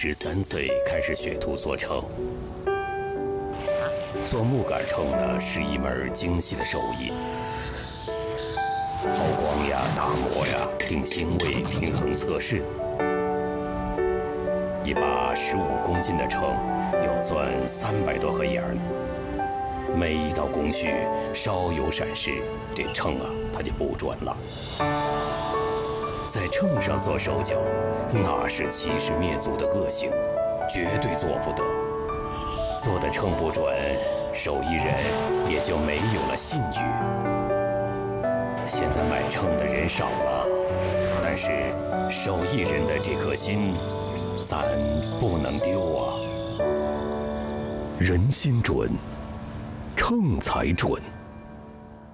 13岁开始学徒做秤。做木杆秤呢，是一门精细的手艺，抛光呀、打磨呀、定星位、平衡测试。一把15公斤的秤要钻300多个眼儿，每一道工序稍有闪失，这秤啊它就不准了。在秤上做手脚，那是欺师灭祖的恶行，绝对做不得。做的秤不准，手艺人也就没有了信誉。现在买秤的人少了，但是手艺人的这颗心，咱不能丢啊！人心准，秤才准。